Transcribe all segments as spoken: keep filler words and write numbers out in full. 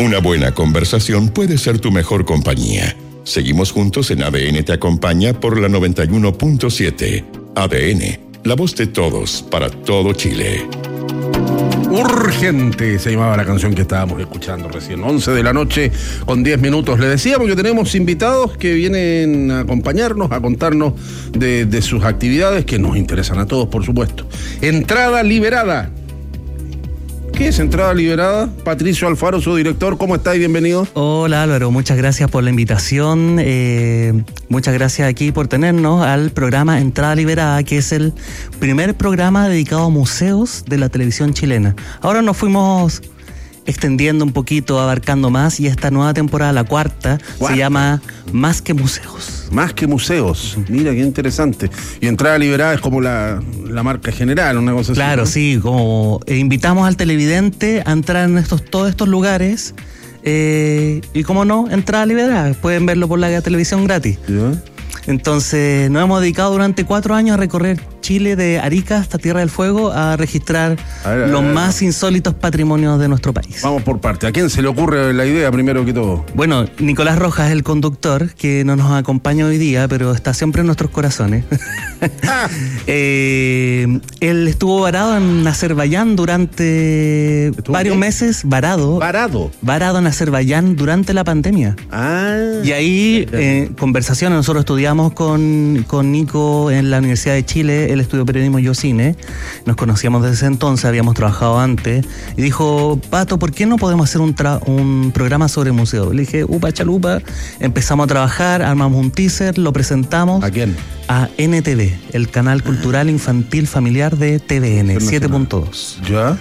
Una buena conversación puede ser tu mejor compañía. Seguimos juntos en A D N Te Acompaña por la noventa y uno punto siete. A D N, la voz de todos, para todo Chile. Urgente se llamaba la canción que estábamos escuchando recién. once de la noche con diez minutos. Le decíamos que tenemos invitados que vienen a acompañarnos, a contarnos de, de sus actividades que nos interesan a todos, por supuesto. Entrada liberada. ¿Qué es Entrada Liberada? Patricio Alfaro, su director, ¿cómo está y bienvenido? Hola Álvaro, muchas gracias por la invitación, eh, muchas gracias aquí por tenernos al programa Entrada Liberada, que es el primer programa dedicado a museos de la televisión chilena. Ahora nos fuimos extendiendo un poquito, abarcando más, y esta nueva temporada, la cuarta, ¿Cuarta? se llama Más que Museos. Más que Museos, mira qué interesante. Y Entrada Liberada es como la, la marca general, una cosa claro, así. Claro, ¿no? Sí, como eh, invitamos al televidente a entrar en estos, todos estos lugares, eh, y como no, Entrada Liberada, pueden verlo por la televisión gratis. ¿Ya? Entonces nos hemos dedicado durante cuatro años a recorrer Chile de Arica hasta Tierra del Fuego a registrar a ver, a ver, los a ver. más insólitos patrimonios de nuestro país. Vamos por parte. ¿A quién se le ocurre la idea primero que todo? Bueno, Nicolás Rojas es el conductor que no nos acompaña hoy día, pero está siempre en nuestros corazones. ah. eh, él estuvo varado en Azerbaiyán durante varios qué? meses, varado. ¿Varado? Varado en Azerbaiyán durante la pandemia. Ah. Y ahí, eh, conversaciones, nosotros estudiamos con, con Nico en la Universidad de Chile. Él estudió periodismo y yo cine, nos conocíamos desde ese entonces, habíamos trabajado antes, y dijo, Pato, ¿por qué no podemos hacer un, tra- un programa sobre museos? Le dije, upa chalupa, empezamos a trabajar, armamos un teaser, lo presentamos. ¿A quién? A N T V, el canal cultural infantil familiar de T V N, siete punto dos. ¿Ya?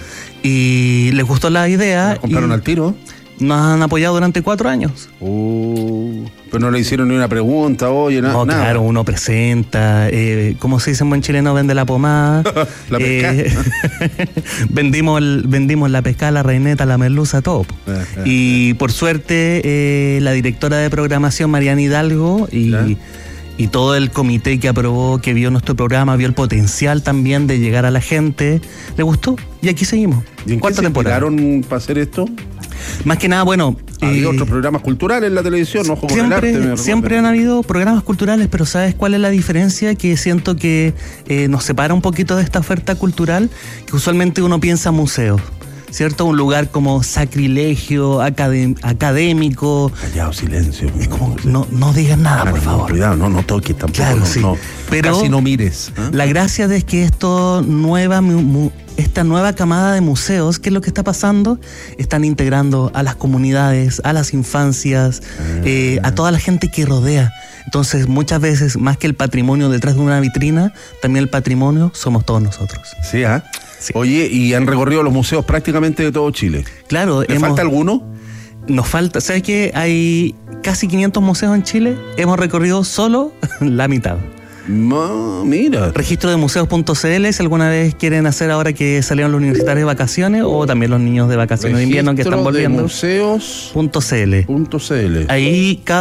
Y les gustó la idea. ¿Nos compraron y al tiro? Nos han apoyado durante cuatro años. Uh, pero no le hicieron ni una pregunta, oye, na- no, nada. Claro, uno presenta, eh, como se dice en buen chileno, vende la pomada. la pesca. Eh, vendimos, el, vendimos la pescada, la reineta, la merluza, todo. Eh, eh, y eh. por suerte, eh, la directora de programación, Mariana Hidalgo, y... ¿Ya? Y todo el comité que aprobó, que vio nuestro programa, vio el potencial también de llegar a la gente, le gustó, y aquí seguimos. ¿Y en cuánta temporada para hacer esto? Más que nada, bueno... Había eh, otros programas culturales en la televisión, ojo con el arte. Me siempre han habido programas culturales, pero ¿sabes cuál es la diferencia? Que siento que eh, nos separa un poquito de esta oferta cultural, que usualmente uno piensa museos, ¿cierto? Un lugar como sacrilegio, acadé- académico. Callado, silencio. Es como, no, no digas nada, claro, por favor. No, cuidado, no, no toques tampoco. Claro, no, sí. no, pero casi no mires. ¿eh? La gracia es que esto nueva, mu, esta nueva camada de museos, ¿qué es lo que está pasando? Están integrando a las comunidades, a las infancias, ah, eh, a toda la gente que rodea. Entonces, muchas veces, más que el patrimonio detrás de una vitrina, también el patrimonio somos todos nosotros. Sí, ¿ah? ¿eh? Sí. Oye, y han recorrido los museos prácticamente de todo Chile. Claro. ¿Le hemos, falta alguno? Nos falta, ¿sabes qué? Hay casi quinientos museos en Chile, hemos recorrido solo la mitad. No, mira. Registro de museos punto c l, si alguna vez quieren hacer ahora que salieron los universitarios de vacaciones, o también los niños de vacaciones Registro de invierno que están volviendo. museos punto c l. Punto C L. Ahí cada